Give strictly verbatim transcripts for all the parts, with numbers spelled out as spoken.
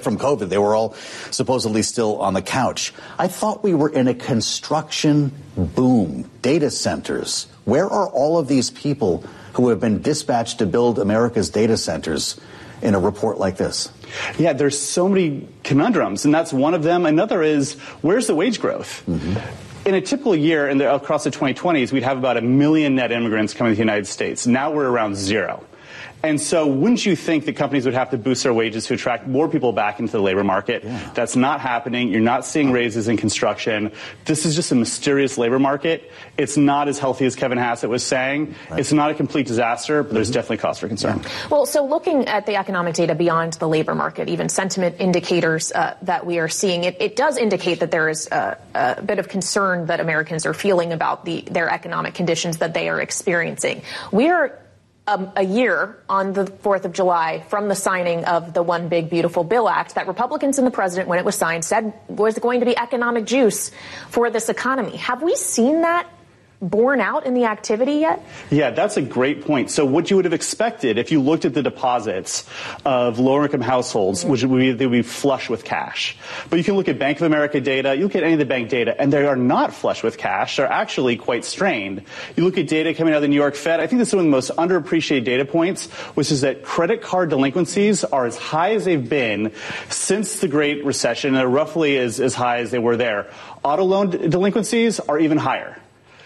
from COVID. They were all supposedly still on the couch. I thought we were in a construction boom. Data centers. Where are all of these people who have been dispatched to build America's data centers in a report like this? Yeah, there's so many conundrums, and that's one of them. Another is, where's the wage growth? Mm-hmm. In a typical year, in the, across the twenty twenties, we'd have about a million net immigrants coming to the United States. Now we're around zero. And so wouldn't you think that companies would have to boost their wages to attract more people back into the labor market? Yeah. That's not happening. You're not seeing raises in construction. This is just a mysterious labor market. It's not as healthy as Kevin Hassett was saying. Right. It's not a complete disaster, but there's mm-hmm. definitely cause for concern. Yeah. Well, so looking at the economic data beyond the labor market, even sentiment indicators uh, that we are seeing, it, it does indicate that there is a, a bit of concern that Americans are feeling about the their economic conditions that they are experiencing. We are Um, a year on the fourth of July from the signing of the One Big Beautiful Bill Act that Republicans and the president, when it was signed, said was going to be economic juice for this economy. Have we seen that borne out in the activity yet? Yeah, that's a great point. So what you would have expected if you looked at the deposits of lower-income households, mm-hmm. which would be, they would be flush with cash. But you can look at Bank of America data, you look at any of the bank data, and they are not flush with cash. They're actually quite strained. You look at data coming out of the New York Fed, I think this is one of the most underappreciated data points, which is that credit card delinquencies are as high as they've been since the Great Recession. They're roughly as, as high as they were there. Auto loan delinquencies are even higher.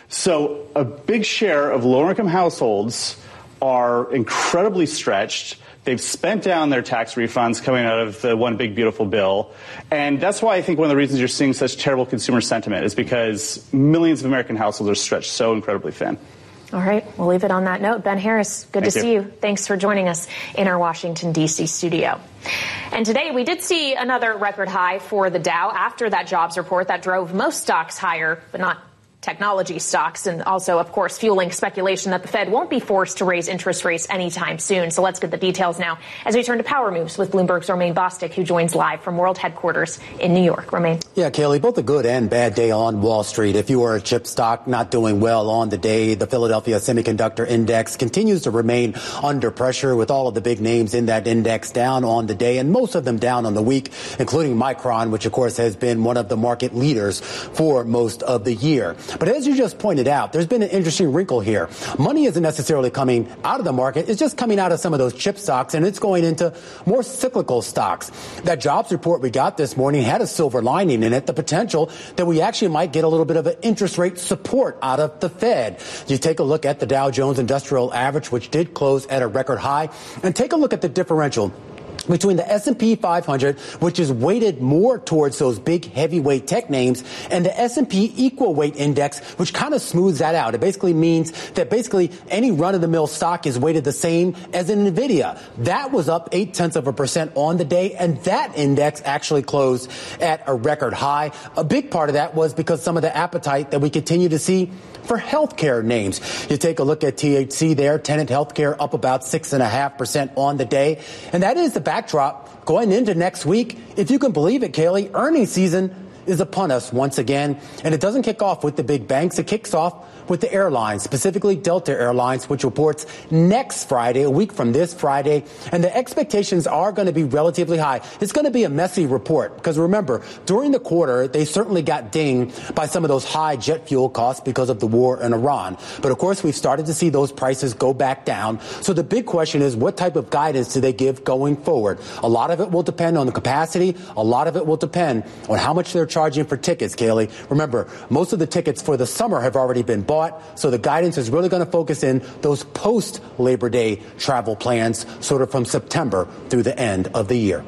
So a big share of lower-income households are incredibly stretched. They've spent down their tax refunds coming out of the One Big Beautiful Bill. And that's why I think one of the reasons you're seeing such terrible consumer sentiment is because millions of American households are stretched so incredibly thin. All right. We'll leave it on that note. Ben Harris, good Thank to you. see you. Thanks for joining us in our Washington, D C studio. And today we did see another record high for the Dow after that jobs report that drove most stocks higher, but not technology stocks, and also, of course, fueling speculation that the Fed won't be forced to raise interest rates anytime soon. So let's get the details now as we turn to Power Moves with Bloomberg's Romaine Bostick, who joins live from World Headquarters in New York. Romaine. Yeah, Kaylee, both a good and bad day on Wall Street. If you were a chip stock not doing well on the day, the Philadelphia Semiconductor Index continues to remain under pressure with all of the big names in that index down on the day, and most of them down on the week, including Micron, which, of course, has been one of the market leaders for most of the year. But as you just pointed out, there's been an interesting wrinkle here. Money isn't necessarily coming out of the market. It's just coming out of some of those chip stocks, and it's going into more cyclical stocks. That jobs report we got this morning had a silver lining in it, the potential that we actually might get a little bit of an interest rate support out of the Fed. You take a look at the Dow Jones Industrial Average, which did close at a record high, and take a look at the differential between the S and P five hundred, which is weighted more towards those big heavyweight tech names, and the S and P Equal Weight Index, which kind of smooths that out. It basically means that basically any run-of-the-mill stock is weighted the same as an NVIDIA. That was up eight tenths of a percent on the day, and that index actually closed at a record high. A big part of that was because some of the appetite that we continue to see for healthcare names. You take a look at T H C there, Tenet Healthcare up about six and a half percent on the day. And that is the backdrop going into next week. If you can believe it, Kaylee, earnings season is upon us once again. And it doesn't kick off with the big banks. It kicks off with the airlines, specifically Delta Airlines, which reports next Friday, a week from this Friday. And the expectations are going to be relatively high. It's going to be a messy report because, remember, during the quarter, they certainly got dinged by some of those high jet fuel costs because of the war in Iran. But, of course, we've started to see those prices go back down. So the big question is, what type of guidance do they give going forward? A lot of it will depend on the capacity. A lot of it will depend on how much they're charging for tickets, Kaylee. Remember, most of the tickets for the summer have already been bought. So the guidance is really going to focus in those post-Labor Day travel plans, sort of from September through the end of the year.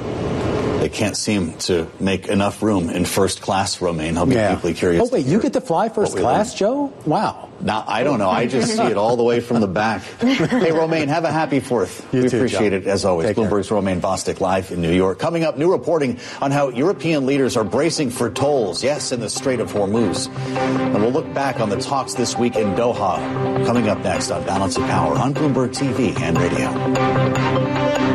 They can't seem to make enough room in first class, Romaine. I'll be yeah. deeply curious. Oh, wait, you get to fly first class, Joe? Wow. Now, I don't know. I just see it all the way from the back. Hey, Romaine, have a happy fourth. You we too, appreciate John. it, as always. Take Bloomberg's care. Romaine Bostick live in New York. Coming up, new reporting on how European leaders are bracing for tolls, yes, in the Strait of Hormuz. And we'll look back on the talks this week in Doha. Coming up next on Balance of Power on Bloomberg T V and radio.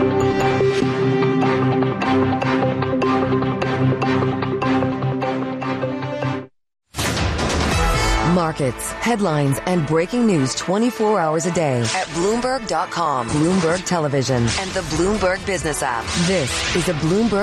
Markets, headlines, and breaking news twenty-four hours a day at Bloomberg dot com, Bloomberg Television, and the Bloomberg Business app. This is a Bloomberg